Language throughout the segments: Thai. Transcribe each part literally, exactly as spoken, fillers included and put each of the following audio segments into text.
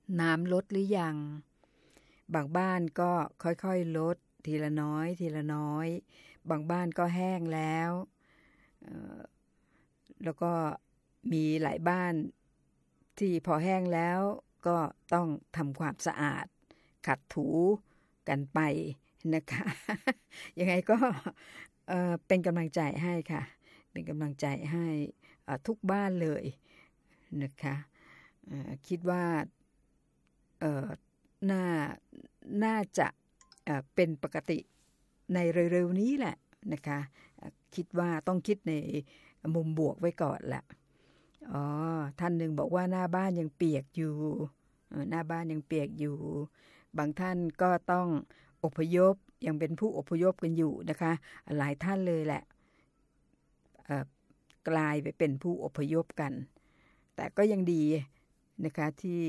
น้ำลดหรือยังบางบ้านก็ค่อยๆลดทีละน้อยทีละน้อยบางบ้านก็แห้งแล้วแล้วก็มีหลายบ้านที่พอแห้งแล้วก็ต้องทำความสะอาดขัดถูกันไปนะคะยังไงก็เอ่อเป็นกำลังใจให้ค่ะเป็นกำลังใจให้ทุกบ้านเลยนะคะคิดว่าเอ่อน่าน่าจะเอ่อเป็นปกติในเร็วๆนี้แหละนะคะคิดว่าต้องคิดในมุมบวกไว้ก่อนแหละอ๋อท่านหนึ่งบอกว่าหน้าบ้านยังเปียกอยู่หน้าบ้านยังเปียกอยู่บางท่านก็ต้องอพยพยังเป็นผู้อพยพกันอยู่นะคะหลายท่านเลยแหละกลายไปเป็นผู้อพยพกันแต่ก็ยังดีนะคะที่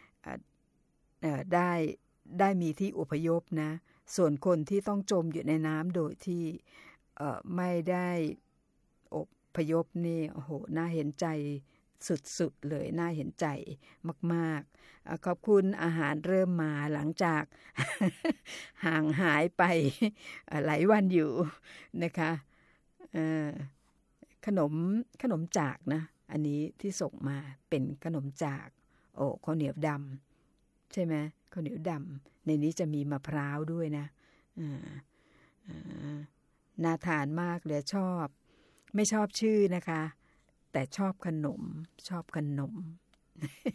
ได้ได้มีที่อพยพนะส่วนคนที่ต้องจมอยู่ในน้ำโดยที่ไม่ได้อพยพนี่โอ้โหน่าเห็นใจสุดๆเลยน่าเห็นใจมากๆขอบคุณอาหารเริ่มมาหลังจาก ห่างหายไปหลายวันอยู่นะคะขนมขนมจากนะอันนี้ที่ส่งมาเป็นขนมจากโอ้ข้าวเหนียวดำใช่ไหมข้าวเหนียวดำในนี้จะมีมะพร้าวด้วยนะน่าทานมากเลยชอบไม่ชอบชื่อนะคะแต่ชอบขนมชอบขนม